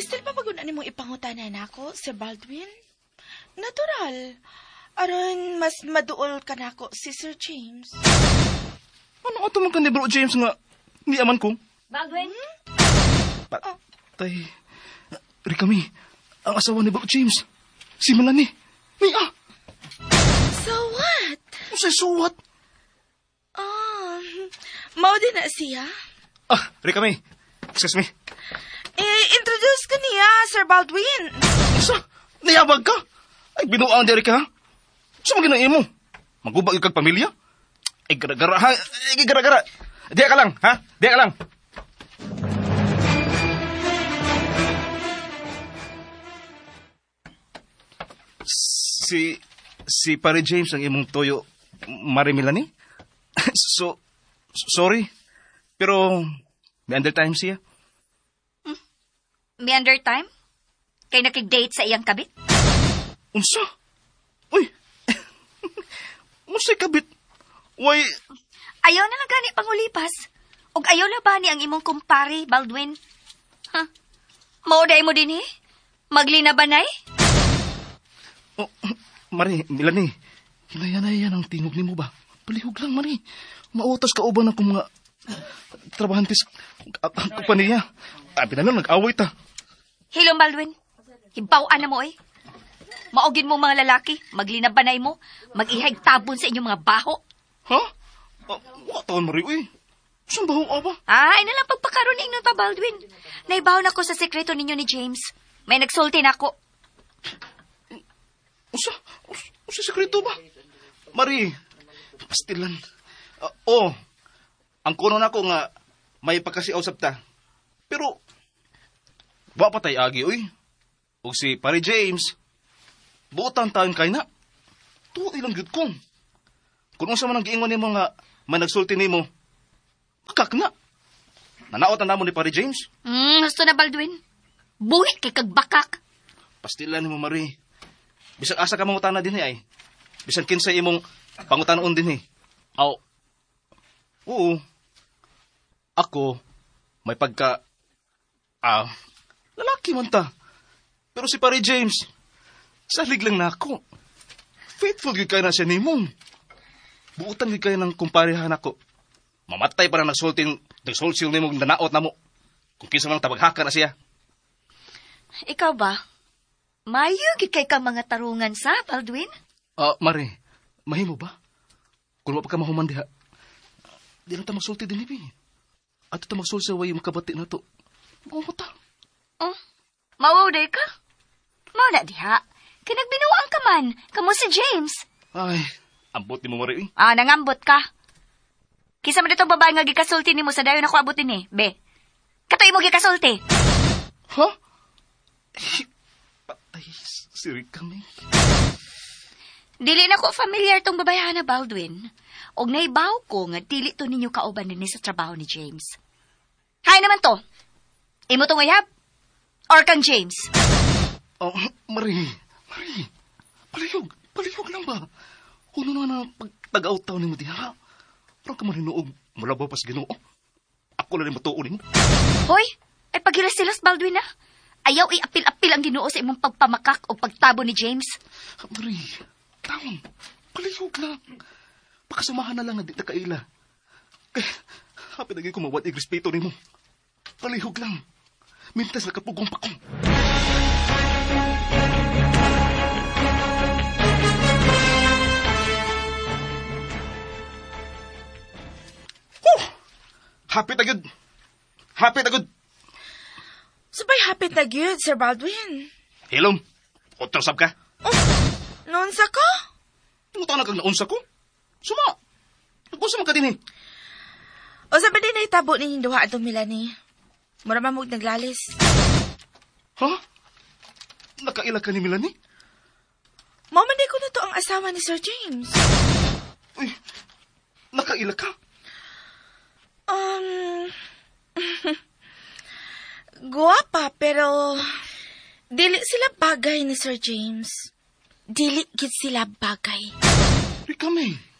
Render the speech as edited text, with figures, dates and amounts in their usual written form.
Still pa magunan mong ipangutanan ako, Sir Baldwin? Natural. Aron, mas maduol ka na ako si Sir James. Ano ato man ka ni Bro James nga? Ni aman ko? Baldwin? Patay. Rikami, ang asawa ni Bro James. Si Melanie. Mia. So what? So what? Mao din na siya? Rikami. Excuse me. Introduce ka niya, Sir Baldwin. Sa? Niyabag ka? Ay, binuang diri ka, ha? Sa mga ginain mo? Magubag yung pamilya? Ay, gara-gara, ha? Ay, gara-gara. Diya ka lang, ha? Diya ka lang. Si Pare James ang imong toyo, Mari Melanie? Sorry. Pero, may under time siya. May under time? Kay nakig-date sa iyang kabit? Unsa? Uy! Unsa'y kabit? Why? Ayaw na lang gani pangulipas. Og ayaw na ba ni ang imong kumpare, Baldwin? Mauday mo din eh? Maglinabanay? Oh, Mari, Melanie, hinayan-hayan ang tingog ni mo ba? Palihog lang, Mari. Mautas ka uban akong mga trabahantes ang kumpanya. Pinalang nag-away ta. Hilom, Baldwin. Hibawan na mo eh. Maugin mo mga lalaki, maglinabanay mo, mag-ihag tabon sa inyong mga baho. Ha? Watawan, Mari, uy. Saan baho ka ba? Ay, nalang pagpakaroon ingnon pa, Baldwin. Naibawon ako sa sekreto ninyo ni James. May nagsulti na ako. Usa sekreto ba? Mari, pastilan. Ang kuno na ko nga may pagkasiausap ta. Pero, wa pa tay agi, uy. O si Pare James, buotan taon kay na. Tuwa ilang gyud ko. Kung unsa man ang giingon nimo nga may nagsulti nimo, kakak na. Nanaotan na mo ni Pare James. Gusto na, Baldwin. Buhit kay kagbakak. Pastilan mo, Mari. Bisan asa ka mangutana din ay. Bisan kinsay imong pangutanon din Oo. Ako, may pagka... lalaki man ta. Pero si Pare James, salig lang na ako. Faithful gid kayo na siya nimong. Buutan gid kayo ng kumparehan ako. Mamatay pa na nagsulsil nimong nanaot na mo. Kung kinsa man tabaghaka na siya. Ikaw ba? Mayo gid kay ka mga tarungan sa, Baldwin? Mari, mahimo ba? Kung mapagka mahuman diha, di na ta magsulti din ibi. At ito magsulti sa way makabati na to. Gumuta. Mawawday ka? Mawala diha. Kinagbinuang ka man. Kamu si James. Ay, ambot ni mo, Mari. Nangambot ka. Kisa mo ditong babae nga gikasulti ni mo sa dayon ako abutin eh. Be, katoy mo gikasulti. Ha? Patay, sirik kami. Dili na ko familiar tong babayahan na Baldwin. Og naibaw ko nga dili to ninyo kauban din sa trabaho ni James. Hay naman to. Imo tong uyab? Or kang James? Mari. Palihog lang ba? Kuno na pag-tagaw taon ni mo diha. Parang ka marinuog mula ba pas Ginoo? Ako na rin matuunin mo. Hoy, ay paghilas-silas Baldwin na. Ayaw i-apil-apil ang Ginoo sa imong pagpamakak o pagtabo ni James. Mari, taon. Palihog lang. Pakasamahan na lang na di na kaila. Kaya, hapit lagi ko mawad respeto ni mo. Palihog lang. Mintas na kapugong pakong. Hapit agad. Sabay hapit na gyud, Sir Baldwin. Hilom, utrasab ka. Nonsa ka? Tungutan na kang naunsa ko. Suma, nag-unsa man ka din eh. O sabi din na itabo ninyong duha atong Melanie. Mura mamog naglalis. Ha? Nakaila ka ni Melanie? Mamanday ko na to ang asawa ni Sir James. Uy, nakaila ka? Guwapa, pero dili sila bagay ni Sir James. Dili gid sila bagay. Di kami.